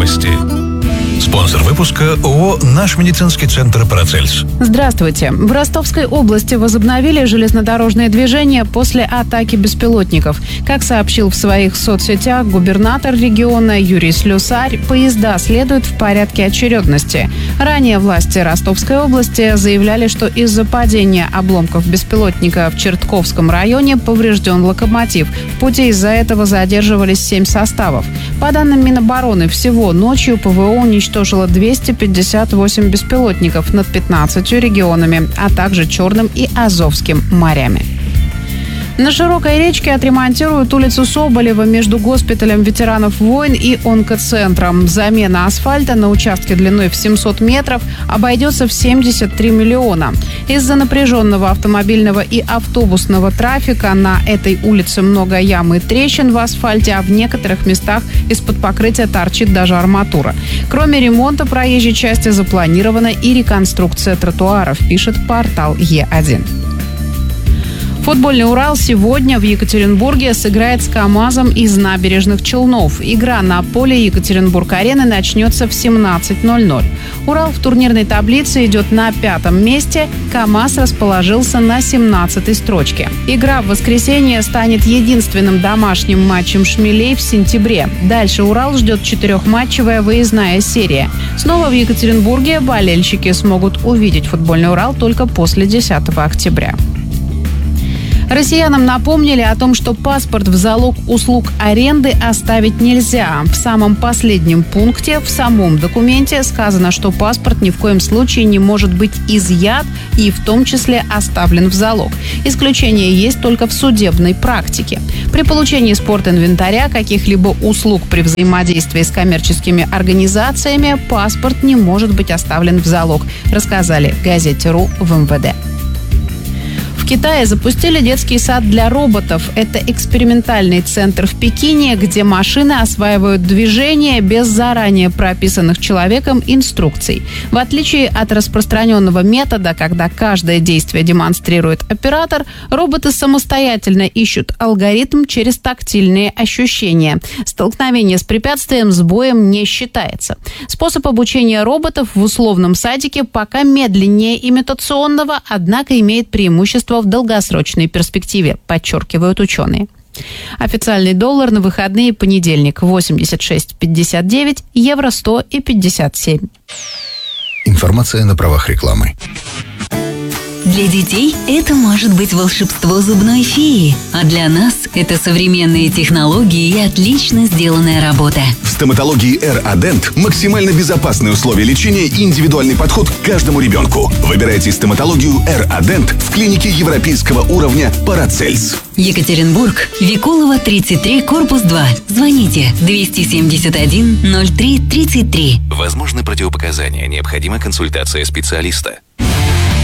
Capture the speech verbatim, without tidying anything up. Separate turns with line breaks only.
новости. Спонсор выпуска ООО «Наш медицинский центр Парацельс».
Здравствуйте. В Ростовской области возобновили железнодорожное движение после атаки беспилотников. Как сообщил в своих соцсетях губернатор региона Юрий Слюсарь, поезда следуют в порядке очередности. Ранее власти Ростовской области заявляли, что из-за падения обломков беспилотника в Чертковском районе поврежден локомотив. В пути из-за этого задерживались семь составов. По данным Минобороны, всего ночью ПВО уничтожило двести пятьдесят восемь беспилотников над пятнадцатью регионами, а также Черным и Азовским морями. На Широкой речке отремонтируют улицу Соболева между госпиталем ветеранов войн и онкоцентром. Замена асфальта на участке длиной в семьсот метров обойдется в семьдесят три миллиона. Из-за напряженного автомобильного и автобусного трафика на этой улице много ям и трещин в асфальте, а в некоторых местах из-под покрытия торчит даже арматура. Кроме ремонта проезжей части запланирована и реконструкция тротуаров, пишет портал Е один. Футбольный «Урал» сегодня в Екатеринбурге сыграет с КамАЗом из Набережных Челнов. Игра на поле Екатеринбург-арены начнется в семнадцать ноль ноль. «Урал» в турнирной таблице идет на пятом месте. КамАЗ расположился на семнадцатой строчке. Игра в воскресенье станет единственным домашним матчем «Шмелей» в сентябре. Дальше «Урал» ждет четырехматчевая выездная серия. Снова в Екатеринбурге болельщики смогут увидеть футбольный «Урал» только после десятого октября. Россиянам напомнили о том, что паспорт в залог услуг аренды оставить нельзя. В самом последнем пункте в самом документе сказано, что паспорт ни в коем случае не может быть изъят и в том числе оставлен в залог. Исключение есть только в судебной практике. При получении спортинвентаря, каких-либо услуг при взаимодействии с коммерческими организациями паспорт не может быть оставлен в залог, рассказали газете.ру в эм вэ дэ. В Китае запустили детский сад для роботов. Это экспериментальный центр в Пекине, где машины осваивают движение без заранее прописанных человеком инструкций. В отличие от распространенного метода, когда каждое действие демонстрирует оператор, роботы самостоятельно ищут алгоритм через тактильные ощущения. Столкновение с препятствием сбоем не считается. Способ обучения роботов в условном садике пока медленнее имитационного, однако имеет преимущество в долгосрочной перспективе, подчеркивают ученые. Официальный доллар на выходные понедельник восемьдесят шесть пятьдесят девять, евро сто и пятьдесят семь.
Информация на правах рекламы.
Для детей это может быть волшебство зубной феи, а для нас это современные технологии и отлично сделанная работа.
В стоматологии эр-Адент максимально безопасные условия лечения и индивидуальный подход к каждому ребенку. Выбирайте стоматологию эр-Адент в клинике европейского уровня Парацельс.
Екатеринбург, Викулова, тридцать три, корпус два. Звоните двести семьдесят один ноль три тридцать три.
Возможны противопоказания, необходима консультация специалиста.